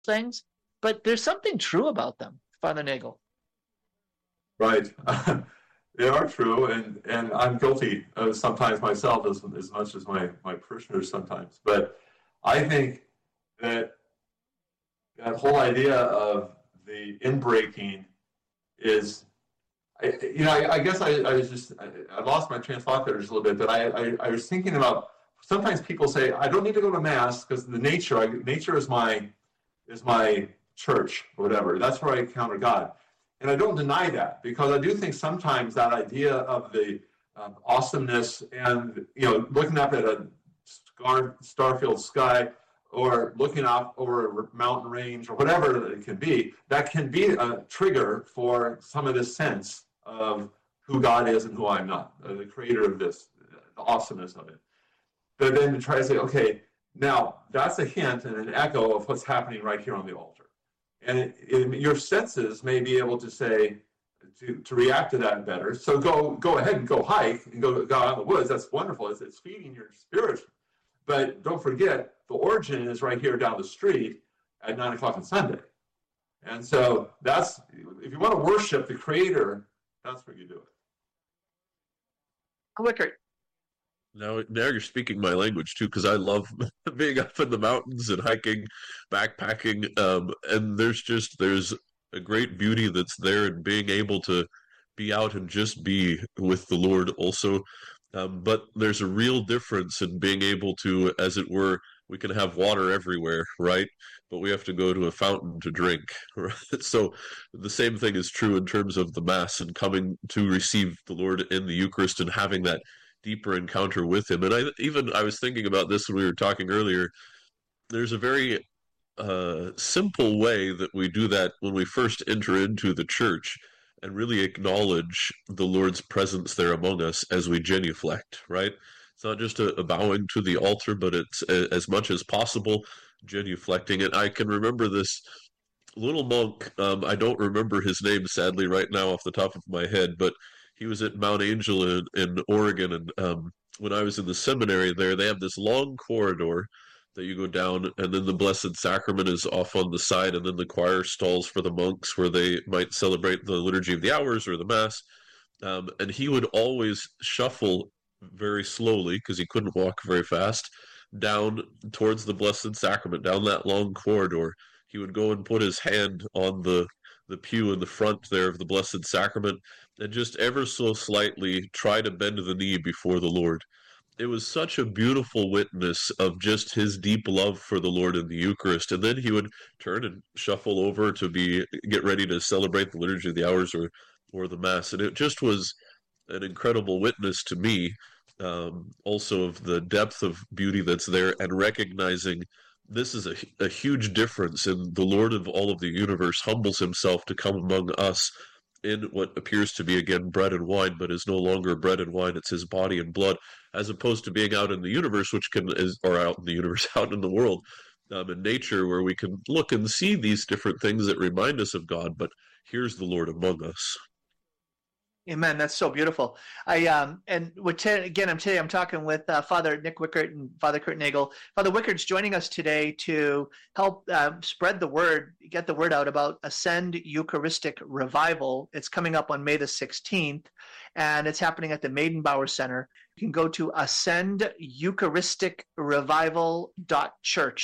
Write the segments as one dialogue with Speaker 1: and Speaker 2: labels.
Speaker 1: things, but there's something true about them, Father Nagel.
Speaker 2: Right. They are true, and I'm guilty sometimes myself as much as my parishioners sometimes. But I think that that whole idea of the inbreaking is, I guess I lost my train of thought there just a little bit, but I was thinking about, sometimes people say, I don't need to go to Mass because the nature is my church or whatever. That's where I encounter God. And I don't deny that, because I do think sometimes that idea of the awesomeness and, looking up at a star-filled sky, or looking up over a mountain range, or whatever it can be, that can be a trigger for some of this sense of who God is and who I'm not, the creator of this, the awesomeness of it. But then to try to say, okay, now that's a hint and an echo of what's happening right here on the altar. And your senses may be able to say, to react to that better. So go ahead and go hike and go out in the woods. That's wonderful. It's feeding your spirit. But don't forget, the origin is right here down the street at 9 o'clock on Sunday. And so if you want to worship the Creator, that's where you do it.
Speaker 1: Wickert.
Speaker 3: Now you're speaking my language too, because I love being up in the mountains and hiking, backpacking, and there's a great beauty that's there in being able to be out and just be with the Lord also. But there's a real difference in being able to, as it were, we can have water everywhere, right? But we have to go to a fountain to drink. Right? So the same thing is true in terms of the Mass and coming to receive the Lord in the Eucharist and having that deeper encounter with him. And I was thinking about this when we were talking earlier. There's a very simple way that we do that when we first enter into the church and really acknowledge the Lord's presence there among us as we genuflect, right? It's not just a bowing to the altar, but it's as much as possible genuflecting. And I can remember this little monk, I don't remember his name, sadly, right now off the top of my head, but he was at Mount Angel in Oregon, and when I was in the seminary there, they have this long corridor that you go down, and then the Blessed Sacrament is off on the side, and then the choir stalls for the monks where they might celebrate the Liturgy of the Hours or the Mass. And he would always shuffle very slowly, because he couldn't walk very fast, down towards the Blessed Sacrament, down that long corridor. He would go and put his hand on the pew in the front there of the Blessed Sacrament and just ever so slightly try to bend the knee before the Lord. It was such a beautiful witness of just his deep love for the Lord in the Eucharist. And then he would turn and shuffle over to get ready to celebrate the Liturgy of the Hours or the Mass. And it just was an incredible witness to me, also of the depth of beauty that's there, and recognizing this is a huge difference. And the Lord of all of the universe humbles himself to come among us in what appears to be, again, bread and wine, but is no longer bread and wine. It's his body and blood, as opposed to being out in the universe, out in the universe, out in the world, in nature, where we can look and see these different things that remind us of God, but here's the Lord among us.
Speaker 1: Amen. That's so beautiful. I'm talking with Father Nick Wickert and Father Kurt Nagel. Father Wickert's joining us today to help spread the word, get the word out about Ascend Eucharistic Revival. It's coming up on May the 16th, and it's happening at the Maidenbauer Center. You can go to ascendyeucharisticrevival.church,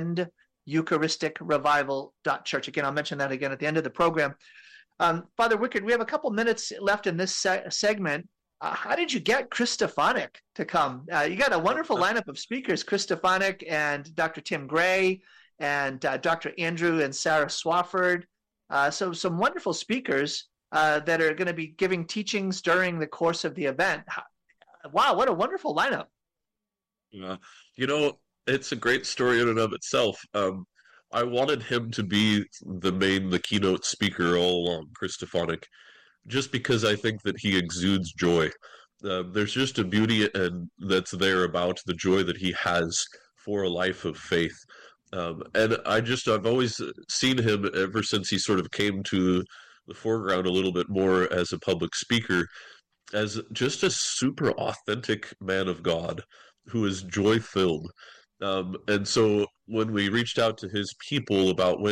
Speaker 1: ascendyeucharisticrevival.church. Again, I'll mention that again at the end of the program. Father Wickert, we have a couple minutes left in this segment. How did you get Christophonic to come? You got a wonderful lineup of speakers, Christophonic and Dr. Tim Gray and Dr. Andrew and Sarah Swafford. So some wonderful speakers that are going to be giving teachings during the course of the event. Wow, what a wonderful lineup.
Speaker 3: Yeah, it's a great story in and of itself. I wanted him to be the keynote speaker all along, Christophonic, just because I think that he exudes joy. There's just a beauty that's there about the joy that he has for a life of faith. And I've always seen him ever since he sort of came to the foreground a little bit more as a public speaker, as just a super authentic man of God who is joy-filled. And so when we reached out to his people about when